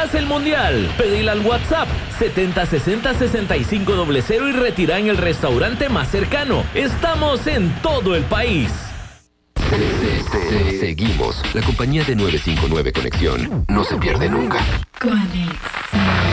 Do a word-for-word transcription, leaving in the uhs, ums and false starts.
vivirás el Mundial. Pedila al WhatsApp setenta sesenta sesenta y cinco cero y retira en el restaurante más cercano. Estamos en todo el país. Seguimos. La compañía de nueve cinco nueve Conexión no se pierde nunca. Conexión.